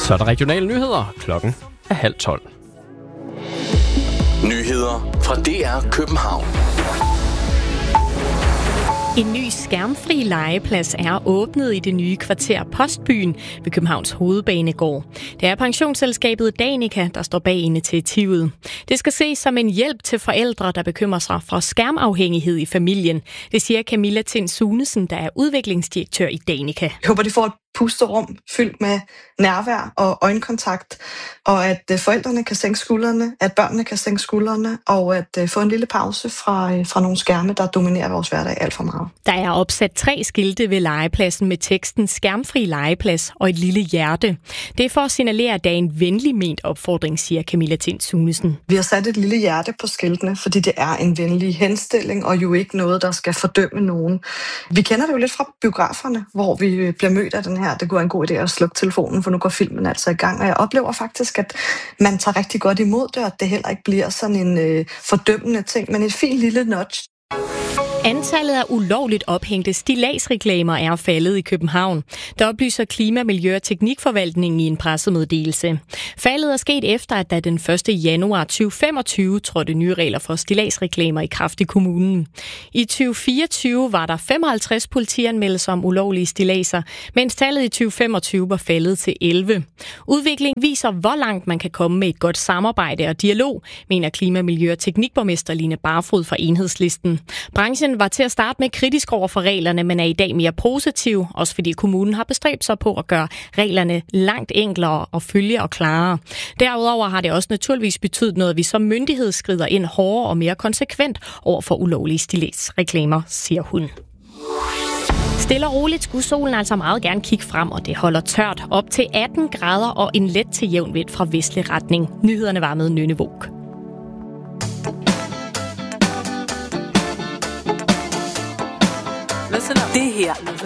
Så er der regionale nyheder. Klokken er 11:30. Nyheder fra DR København. En ny skærmfri legeplads er åbnet i det nye kvarter Postbyen ved Københavns Hovedbanegård. Det er pensionsselskabet Danica, der står bag initiativet. Det skal ses som en hjælp til forældre, der bekymrer sig for skærmafhængighed i familien. Det siger Camilla Tind Sunesen, der er udviklingsdirektør i Danica. Jeg håber, de får et pusterum fyldt med nærvær og øjenkontakt, og at forældrene kan sænke skuldrene, at børnene kan sænke skuldrene, og at få en lille pause fra nogle skærme, der dominerer vores hverdag alt for meget. Der er opsat 3 skilte ved legepladsen med teksten skærmfri legeplads og et lille hjerte. Det er for at signalere, at det er en venlig ment opfordring, siger Camilla Tind Sunesen. Vi har sat et lille hjerte på skiltene, fordi det er en venlig henstilling, og jo ikke noget, der skal fordømme nogen. Vi kender det jo lidt fra biograferne, hvor vi bliver mødt af den her, det kunne være en god idé at slukke telefonen, for nu går filmen altså i gang. Og jeg oplever faktisk, at man tager rigtig godt imod det, og at det heller ikke bliver sådan en fordømmende ting, men et fint lille nudge. Antallet af ulovligt ophængte stilladsreklamer er faldet i København. Der oplyser Klima-, Miljø- og Teknikforvaltningen i en pressemeddelelse. Faldet er sket efter, at der den 1. januar 2025 trådte nye regler for stilladsreklamer i kraft i kommunen. I 2024 var der 55 politianmeldelser om ulovlige stilladser, mens tallet i 2025 var faldet til 11. Udviklingen viser, hvor langt man kan komme med et godt samarbejde og dialog, mener Klima-, Miljø- og Teknikborgmester Line Barfod fra Enhedslisten. Branchen var til at starte med kritisk over for reglerne, men er i dag mere positiv, også fordi kommunen har bestræbt sig på at gøre reglerne langt enklere at følge og klare. Derudover har det også naturligvis betydet noget, at vi som myndighed skrider ind hårdere og mere konsekvent over for ulovlige stilladsreklamer, siger hun. Stille og roligt skulle solen altså meget gerne kigge frem, og det holder tørt op til 18 grader og en let til jævn vind fra vestlig retning. Nyhederne var med Nynne Våg. Det her